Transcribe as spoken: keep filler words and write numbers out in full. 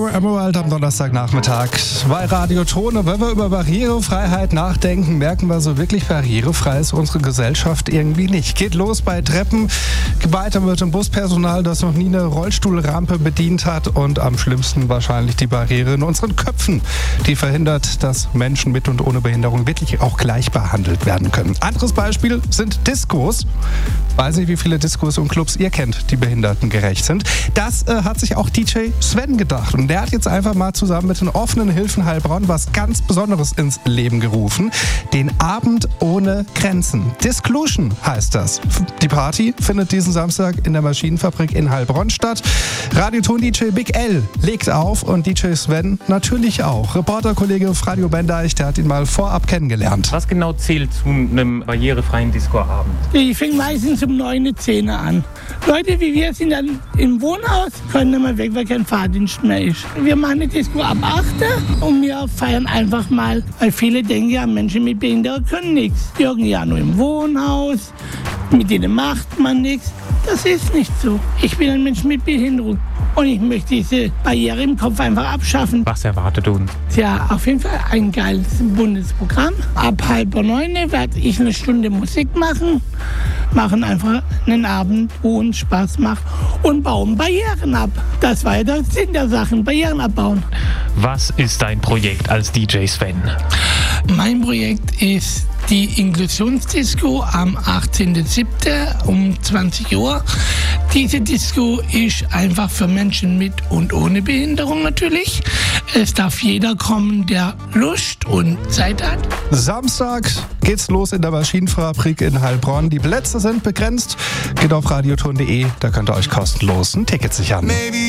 Ira Emerald am Donnerstagnachmittag bei Radio Tone. Wenn wir über Barrierefreiheit nachdenken, merken wir, so wirklich barrierefrei ist unsere Gesellschaft irgendwie nicht. Geht los bei Treppen, weiter mit dem Buspersonal, das noch nie eine Rollstuhlrampe bedient hat, und am schlimmsten wahrscheinlich die Barriere in unseren Köpfen, die verhindert, dass Menschen mit und ohne Behinderung wirklich auch gleich behandelt werden können. Anderes Beispiel sind Diskos. Weiß nicht, wie viele Diskos und Clubs ihr kennt, die behindertengerecht sind. Das äh, hat sich auch D J Sven gedacht, und der hat jetzt einfach mal zusammen mit den offenen Hilfen Heilbronn was ganz Besonderes ins Leben gerufen. Den Abend ohne Grenzen. Disclusion heißt das. Die Party findet diesen Samstag in der Maschinenfabrik in Heilbronn statt. Radioton-D J Big L legt auf und D J Sven natürlich auch. Reporterkollege Radio Bendeich, der hat ihn mal vorab kennengelernt. Was genau zählt zu einem barrierefreien Discoabend? Ich fängt meistens um neun, zehn an. Leute wie wir sind dann im Wohnhaus, können nicht mehr weg, weil kein Fahrdienst mehr ist. Wir machen eine Disco ab acht und wir feiern einfach mal, weil viele denken ja, Menschen mit Behinderung können nichts. Die hocken ja nur im Wohnhaus, mit denen macht man nichts. Das ist nicht so. Ich bin ein Mensch mit Behinderung und ich möchte diese Barriere im Kopf einfach abschaffen. Was erwartet uns? Tja, auf jeden Fall ein geiles buntes Programm. Ab halb neun werde ich eine Stunde Musik machen, machen einfach einen Abend, wo uns Spaß macht, und bauen Barrieren ab. Das war ja der Sinn der Sachen, Barrieren abbauen. Was ist dein Projekt als D J Sven? Mein Projekt ist die Inklusionsdisco am achtzehnten siebten um zwanzig Uhr. Diese Disco ist einfach für Menschen mit und ohne Behinderung natürlich. Es darf jeder kommen, der Lust und Zeit hat. Samstag geht's los in der Maschinenfabrik in Heilbronn. Die Plätze sind begrenzt. Geht auf radioton punkt de, da könnt ihr euch kostenlos ein Ticket sichern.